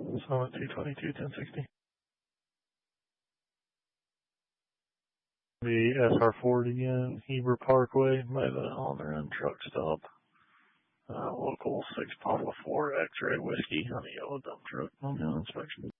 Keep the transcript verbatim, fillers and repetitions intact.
Summit two twenty-two, ten sixty. The S R Ford again, Heber Parkway, by the on-the-run truck stop. Uh, local six Papa four X-ray whiskey on a yellow dump truck. On the inspection.